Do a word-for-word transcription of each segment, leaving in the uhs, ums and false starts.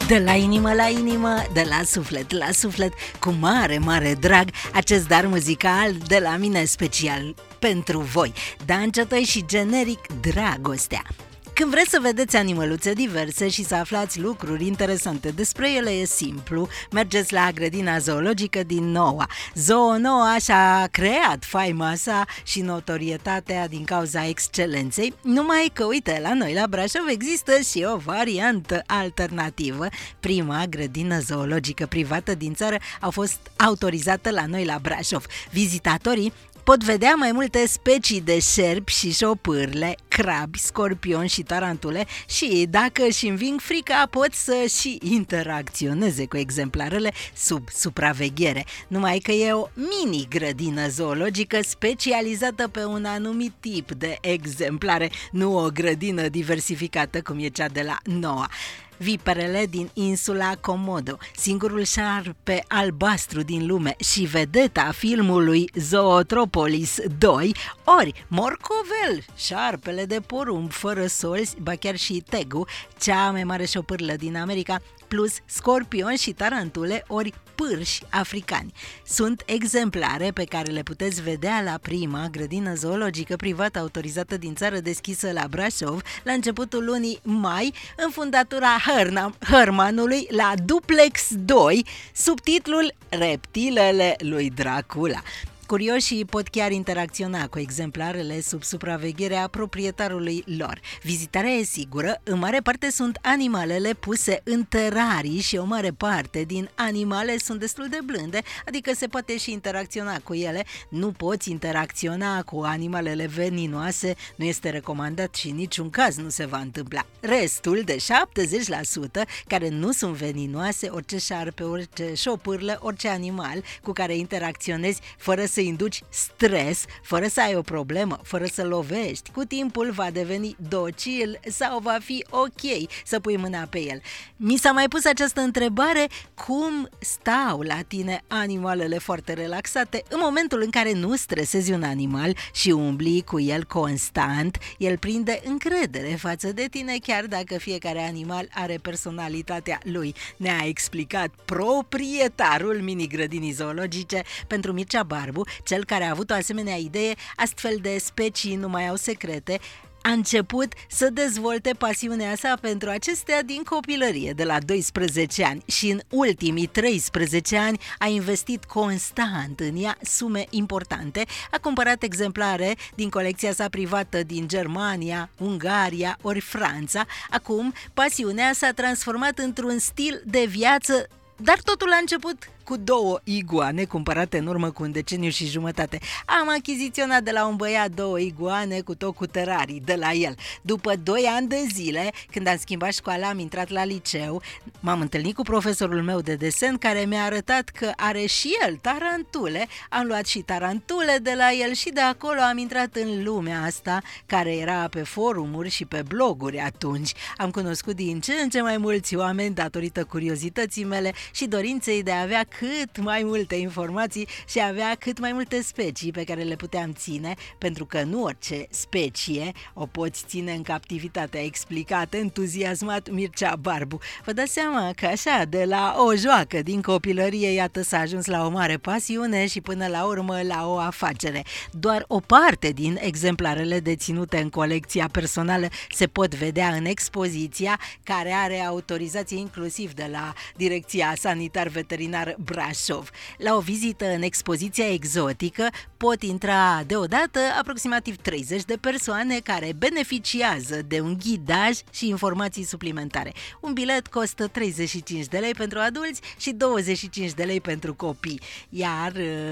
De la inimă la inimă, de la suflet la suflet, cu mare, mare drag, acest dar muzical de la mine special pentru voi. Dan Ciotoi și generic Dragostea. Când vreți să vedeți animăluțe diverse și să aflați lucruri interesante despre ele, e simplu, mergeți la grădina zoologică din Noua. Zoo Noua și-a creat faima sa și notorietatea din cauza excelenței, numai că, uite, la noi la Brașov există și o variantă alternativă. Prima grădină zoologică privată din țară a fost autorizată la noi la Brașov. Vizitatorii pot vedea mai multe specii de șerpi și șopârle, crabi, scorpioni și tarantule și, dacă își înving frica, pot să și interacționeze cu exemplarele sub supraveghere. Numai că e o mini-grădină zoologică specializată pe un anumit tip de exemplare, nu o grădină diversificată cum e cea de la Noua. Viperele din insula Komodo, singurul șarpe albastru din lume și vedeta filmului Zootropolis doi, ori Morcovel, șarpele de porumb fără solzi, ba chiar și tegu, cea mai mare șopârlă din America, plus scorpioni și tarantule, ori pârși africani. Sunt exemplare pe care le puteți vedea la prima grădină zoologică privată autorizată din țară, deschisă la Brașov la începutul lunii mai, în fundatura Hărmanului, la Duplex doi, sub titlul Reptilele lui Dracula. Curioșii pot chiar interacționa cu exemplarele sub supravegherea proprietarului lor. Vizitarea e sigură, în mare parte sunt animalele puse în terarii și o mare parte din animale sunt destul de blânde, adică se poate și interacționa cu ele. Nu poți interacționa cu animalele veninoase, nu este recomandat și în niciun caz nu se va întâmpla. Restul de șaptezeci la sută care nu sunt veninoase, orice șarpe, orice șopârlă, orice animal cu care interacționezi fără să să induci stres, fără să ai o problemă, fără să lovești, cu timpul va deveni docil sau va fi ok să pui mâna pe el. Mi s-a mai pus această întrebare: cum stau la tine animalele foarte relaxate în momentul în care nu stresezi un animal și umbli cu el constant? El prinde încredere față de tine, chiar dacă fiecare animal are personalitatea lui. Ne-a explicat proprietarul mini-grădinii zoologice pentru Mircea Barbu, cel care a avut o asemenea idee. Astfel de specii nu mai au secrete. A început să dezvolte pasiunea sa pentru acestea din copilărie, de la doisprezece ani, și în ultimii treisprezece ani a investit constant în ea sume importante. A cumpărat exemplare din colecția sa privată din Germania, Ungaria ori Franța. Acum pasiunea s-a transformat într-un stil de viață, dar totul a început cu două iguane cumpărate în urmă cu un deceniu și jumătate. Am achiziționat de la un băiat două iguane cu tot cu terarii de la el. După doi ani de zile, când am schimbat școala, am intrat la liceu, m-am întâlnit cu profesorul meu de desen, care mi-a arătat că are și el tarantule. Am luat și tarantule de la el și de acolo am intrat în lumea asta, care era pe forumuri și pe bloguri atunci. Am cunoscut din ce în ce mai mulți oameni datorită curiozității mele și dorinței de a avea cât mai multe informații și avea cât mai multe specii pe care le puteam ține, pentru că nu orice specie o poți ține în captivitate, a explicat entuziasmat Mircea Barbu. Vă dați seama că așa, de la o joacă din copilărie, iată, s-a ajuns la o mare pasiune și până la urmă la o afacere. Doar o parte din exemplarele deținute în colecția personală se pot vedea în expoziția, care are autorizație inclusiv de la Direcția Sanitar-Veterinar Brașov. La o vizită în expoziția exotică pot intra deodată aproximativ treizeci de persoane care beneficiază de un ghidaj și informații suplimentare. Un bilet costă treizeci și cinci de lei pentru adulți și douăzeci și cinci de lei pentru copii, iar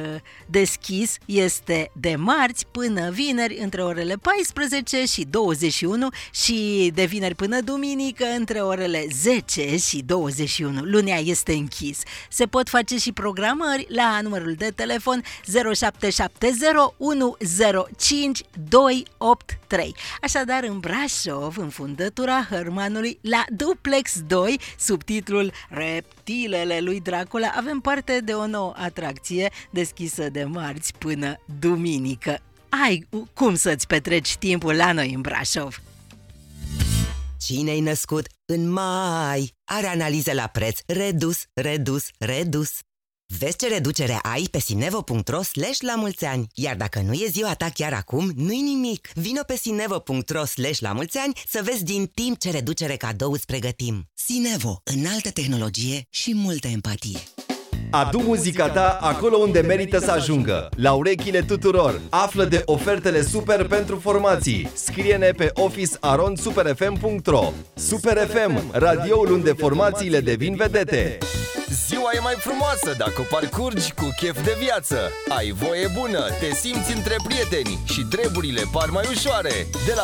deschis este de marți până vineri între orele paisprezece și douăzeci și unu și de vineri până duminică între orele zece și douăzeci și unu. Lunea este închis. Se pot face și programări la numărul de telefon zero șapte șapte zero unu zero cinci doi opt trei. Așadar, în Brașov, în fundătura Hărmanului, la Duplex doi, sub titlul Reptilele lui Dracula, avem parte de o nouă atracție deschisă de marți până duminică. Ai cum să-ți petreci timpul la noi în Brașov! Cine-i născut în mai are analize la preț redus, redus, redus. Vezi ce reducere ai pe sinevo punct ro slash la mulți ani. Iar dacă nu e ziua ta chiar acum, nu-i nimic. Vino pe sinevo punct ro slash la mulți ani să vezi din timp ce reducere cadou îți pregătim. Sinevo, înaltă tehnologie și multă empatie. Adu muzica ta acolo unde merită să ajungă, la urechile tuturor. Află de ofertele super pentru formații. Scrie-ne pe office arond super f m punct ro. Super F M, radioul unde formațiile devin vedete. Ziua e mai frumoasă dacă o parcurgi cu chef de viață. Ai voie bună, te simți între prieteni și treburile par mai ușoare. De la